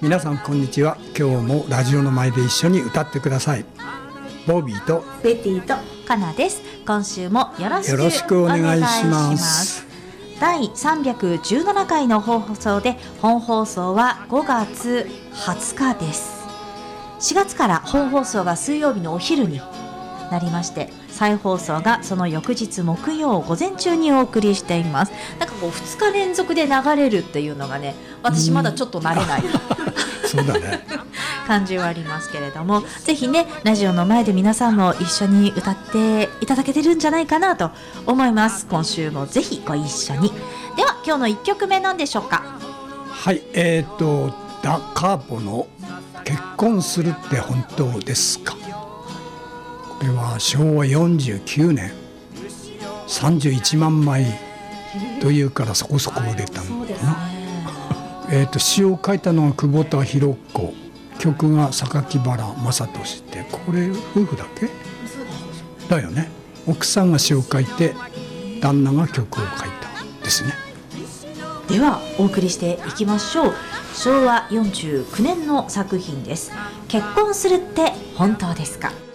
皆さんこんにちは。今日もラジオの前で一緒に歌ってください。ボビーとベティとカナです。今週もよろしくおお願い願いししまますす。 第317回の放送で、本放送は5月20日です。4月から本放送が水曜日のお昼になりまして、再放送がその翌日木曜午前中にお送りしています。なんかこう2日連続で流れるっていうのがね、私まだちょっと慣れないそうだね。 感じはありますけれども、ぜひねラジオの前で皆さんも一緒に歌っていただけてるんじゃないかなと思います。今週もぜひご一緒に。では今日の1曲目なんでしょうか。 はい、ダ・カーポの結婚するって本当ですか。これは昭和49年31万枚というからそこそこ売れたのそうですかな。詩を書いたのは久保田博子、曲が榊原正俊って、これ夫婦だけだよね。奥さんが詩を書いて旦那が曲を書いたですね。 ではお送りしていきましょう。昭和49年の作品です。結婚するって本当ですか。